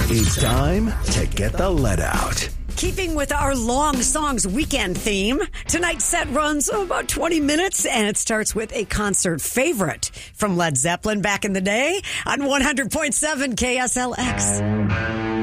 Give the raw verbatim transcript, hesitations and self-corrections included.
It's time to get the lead out. Keeping with our long songs weekend theme, tonight's set runs oh, about twenty minutes, and it starts with a concert favorite from Led Zeppelin back in the day on one hundred point seven K S L X.